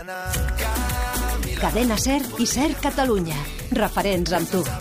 Cadena SER i SER Catalunya. Referents amb tu.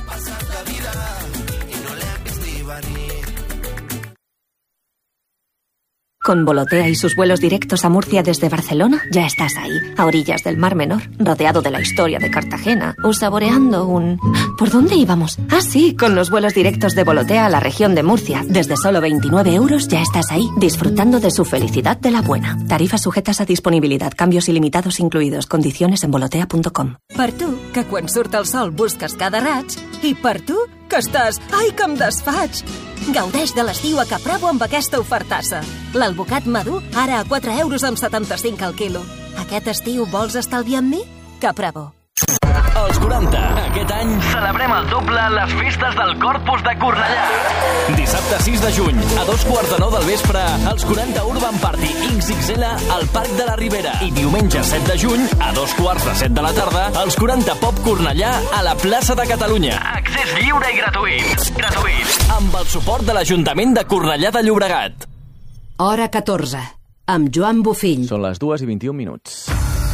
Con Volotea y sus vuelos directos a Murcia desde Barcelona, ya estás ahí, a orillas del Mar Menor, rodeado de la historia de Cartagena, o saboreando un... ¿Por dónde íbamos? Ah, sí, con los vuelos directos de Volotea a la región de Murcia. Desde solo 29 euros ya estás ahí, disfrutando de su felicidad de la buena. Tarifas sujetas a disponibilidad, cambios ilimitados incluidos, condiciones en volotea.com. Per tu, que quan surt el sol busques cada raig, i per tu, que estàs... Ai, que em desfaig! Gaudeix de l'estiu a Capravo amb aquesta ofertassa. L'alvocat madur, ara a 4,75 € al quilo. Aquest estiu vols estalviar amb mi? Capravo. Els 40. Aquest any celebrem el doble les festes del Corpus de Cornellà. Dissabte 6 de juny, a 9:15 del vespre, els 40 Urban Party XXL al Parc de la Ribera. I diumenge 7 de juny, a 6:45 de la tarda, els 40 Pop Cornellà a la plaça de Catalunya. Accés lliure i gratuït. Amb el suport de l'Ajuntament de Cornellà de Llobregat. Hora 14, amb Joan Bofill. Són les 2:21.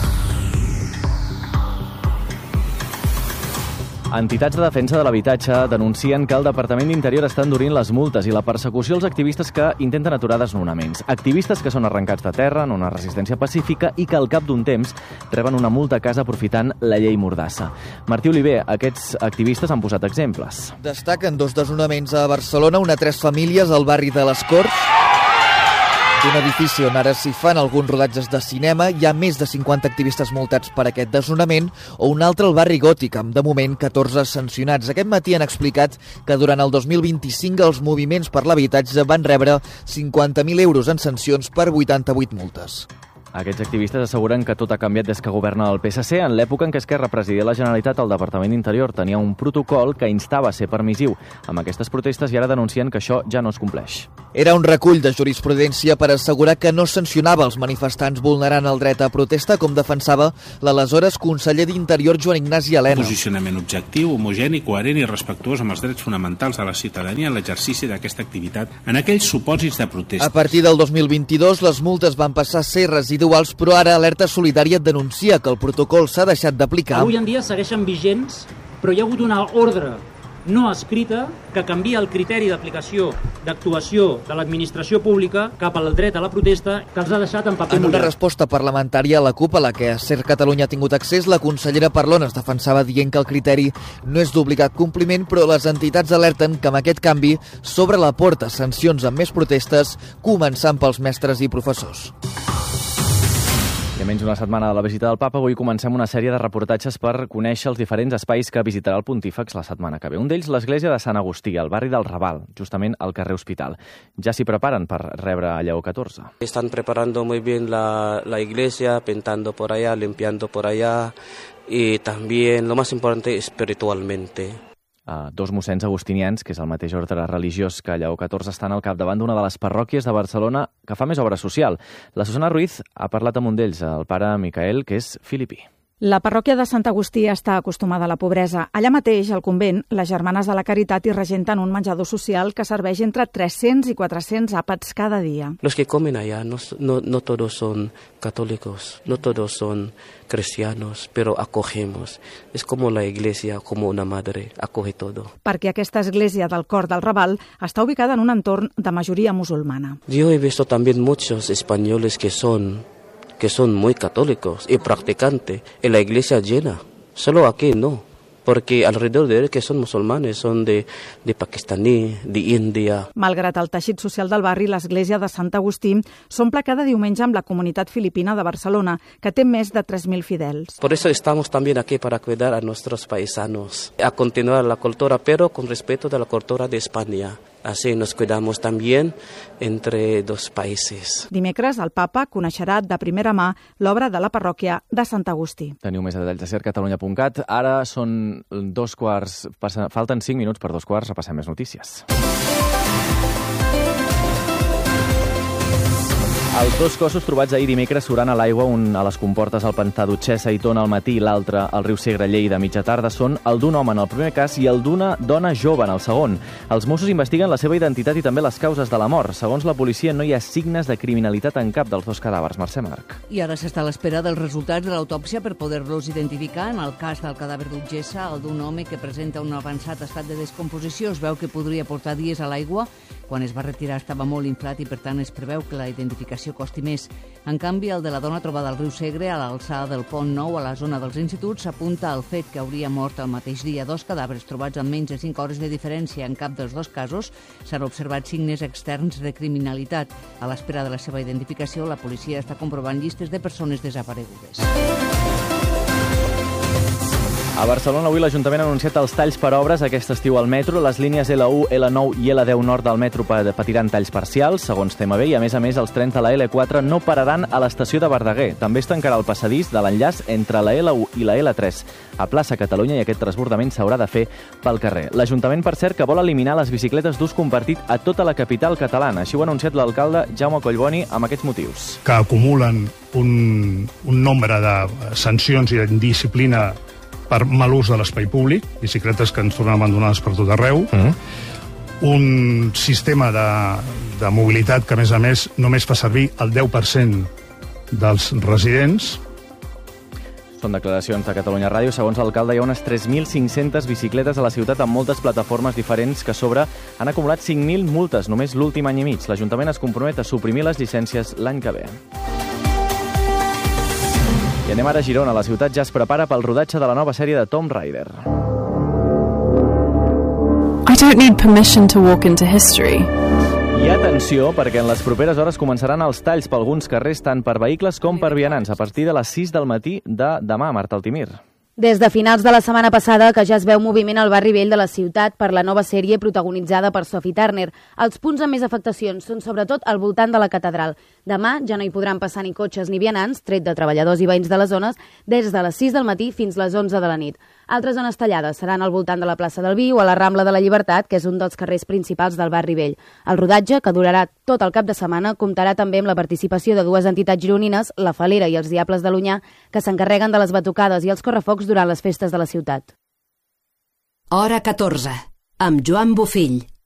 Entitats de defensa de l'habitatge denuncien que el Departament d'Interior està endurint les multes i la persecució als activistes que intenten aturar desnonaments. Activistes que són arrencats de terra en una resistència pacífica i que al cap d'un temps reben una multa a casa aprofitant la llei Mordassa. Martí Oliver, aquests activistes han posat exemples. Destaquen 2 desnonaments a Barcelona, una a 3 famílies al barri de les Corts, d'un edifici on ara s'hi fan alguns rodatges de cinema. Hi ha més de 50 activistes multats per aquest desnonament, o un altre al barri Gòtic, amb de moment 14 sancionats. Aquest matí han explicat que durant el 2025 els moviments per l'habitatge van rebre 50.000 euros en sancions per 88 multes. Aquests activistes asseguren que tot ha canviat des que governa el PSC. En l'època en què Esquerra presidia la Generalitat, el Departament d'Interior tenia un protocol que instava a ser permissiu amb aquestes protestes i ara denuncien que això ja no es compleix. Era un recull de jurisprudència per assegurar que no sancionava els manifestants vulnerant el dret a protesta, com defensava l'aleshores conseller d'Interior Joan Ignasi Elena. Posicionament objectiu, homogeni, coherent i respectuós amb els drets fonamentals de la ciutadania en l'exercici d'aquesta activitat en aquells supòsits de protesta. A partir del 2022, les multes van passar a ser residuals, però ara Alerta Solidària denuncia que el protocol s'ha deixat d'aplicar. Avui en dia segueixen vigents, però hi ha hagut una ordre no escrita que canvia el criteri d'aplicació d'actuació de l'administració pública cap al dret a la protesta, que els ha deixat en paper mullat. En una resposta parlamentària a la CUP, a la que SER Catalunya ha tingut accés, la consellera Parlon es defensava dient que el criteri no és d'obligat compliment, però les entitats alerten que amb aquest canvi s'obre la porta a sancions amb més protestes, començant pels mestres i professors. I a menys d'una setmana de la visita del Papa, avui comencem una sèrie de reportatges per conèixer els diferents espais que visitarà el Pontífex la setmana que ve. Un d'ells, l'església de Sant Agustí, al barri del Raval, justament al carrer Hospital. Ja s'hi preparen per rebre a Lleó XIV. Están preparando muy bien la iglesia, pintando por allá, limpiando por allá y también, lo más importante, espiritualmente. Dos mossens agustinians, que és el mateix ordre religiós que Lleó XIV, estan al capdavant d'una de les parròquies de Barcelona que fa més obra social. La Susana Ruiz ha parlat amb un d'ells, el pare Micael, que és filipí. La parròquia de Sant Agustí està acostumada a la pobresa. Allà mateix, al convent, les Germanes de la Caritat hi regenten un menjador social que serveix entre 300 i 400 àpats cada dia. Los que comen allá no todos son católicos, no todos son cristianos, pero acogemos. Es como la iglesia, como una madre, acoge todo. Perquè aquesta església del Cor del Raval està ubicada en un entorn de majoria musulmana. Yo he visto también muchos españoles que son muy católicos y practicantes, y la iglesia llena. Solo aquí no, porque alrededor de ellos que son musulmanes, son de pakistaní, de Índia. Malgrat el teixit social del barri, l'església de Sant Agustí s'omple cada diumenge amb la comunitat filipina de Barcelona, que té més de 3.000 fidels. Por eso estamos también aquí para cuidar a nuestros paisanos, a continuar la cultura, pero con respeto de la cultura de España. Así nos cuidamos también entre dos países. Dimecres, el papa coneixerà de primera mà l'obra de la parròquia de Sant Agustí. Teniu més detalls a sercatalunya.cat. Ara són 2:15, falten 5 minuts per 2:15, repassem més notícies. Els dos cossos trobats ahir dimecres surant a l'aigua, un a les comportes al pantà d'Utxessa i Tona al matí i l'altre al riu Segre Lleida a mitja tarda, són el d'un home en el primer cas i el d'una dona jove en el segon. Els Mossos investiguen la seva identitat i també les causes de la mort. Segons la policia, no hi ha signes de criminalitat en cap dels dos cadàvers. Mercè Marc. I ara s'està a l'espera dels resultats de l'autòpsia per poder-los identificar. En el cas del cadàver d'Utxessa, el d'un home que presenta un avançat estat de descomposició, es veu que podria portar dies a l'aigua. Quan es va retirar estava molt inflat i, per tant, es preveu que la identificació costi més. En canvi, el de la dona trobada al riu Segre, a l'alçada del Pont Nou, a la zona dels instituts, s'apunta al fet que hauria mort el mateix dia. Dos cadàvers trobats amb menys de 5 hores de diferència. En cap dels dos casos s'han observat signes externs de criminalitat. A l'espera de la seva identificació, la policia està comprovant llistes de persones desaparegudes. A Barcelona avui l'Ajuntament ha anunciat els talls per obres aquest estiu al metro. Les línies L1, L9 i L10 nord del metro patiran talls parcials, segons TMB, i a més els trens de la L4 no pararan a l'estació de Verdaguer. També es tancarà el passadís de l'enllaç entre la L1 i la L3 a plaça Catalunya i aquest transbordament s'haurà de fer pel carrer. L'Ajuntament, per cert, que vol eliminar les bicicletes d'ús compartit a tota la capital catalana. Així ho ha anunciat l'alcalde Jaume Collboni amb aquests motius. Que acumulen un nombre de sancions i d'indisciplina per mal ús de l'espai públic, bicicletes que ens tornen abandonades per tot arreu, un sistema de mobilitat que, a més, només fa servir el 10% dels residents. Són declaracions de Catalunya Ràdio. Segons l'alcalde, hi ha unes 3.500 bicicletes a la ciutat amb moltes plataformes diferents que a sobre han acumulat 5.000 multes només l'últim any i mig. L'Ajuntament es compromet a suprimir les llicències l'any que ve. I anem ara a Girona. La ciutat ja es prepara pel rodatge de la nova sèrie de Tomb Raider. I don't need permission to walk into history. I atenció, perquè en les properes hores començaran els talls per alguns carrers tant per vehicles com per vianants a partir de les 6 del matí de demà, Marta Altimir. Des de finals de la setmana passada que ja es veu moviment al barri vell de la ciutat per la nova sèrie protagonitzada per Sophie Turner. Els punts amb més afectacions són sobretot al voltant de la catedral. Demà ja no hi podran passar ni cotxes ni vianants, tret de treballadors i veïns de les zones, des de les 6 del matí fins les 11 de la nit. Altres zones tallades seran al voltant de la plaça del Vi o a la Rambla de la Llibertat, que és un dels carrers principals del barri vell. El rodatge, que durarà tot el cap de setmana, comptarà també amb la participació de dues entitats gironines, la Falera i els Diables de l'Onyar, que s'encarreguen de les batucades i els correfocs durant les festes de la ciutat. Hora 14, amb Joan Bofill.